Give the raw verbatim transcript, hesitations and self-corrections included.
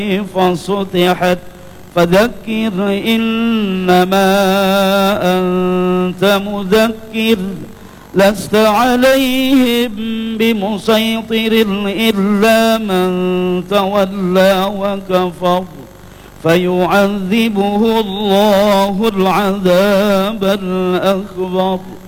فسطحت فذكر إنما أنت مذكر لست عليهم بمسيطر إلا من تولى وكفر فيعذبه الله العذاب الأكبر.